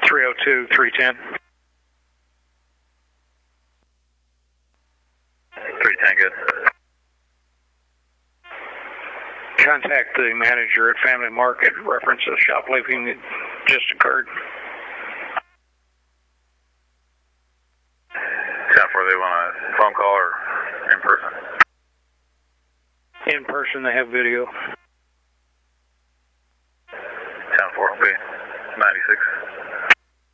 302, 310. 310, good. Contact the manager at Family Market, reference the shoplifting that just occurred. 10-4, they want a phone call or in person? In person, they have video.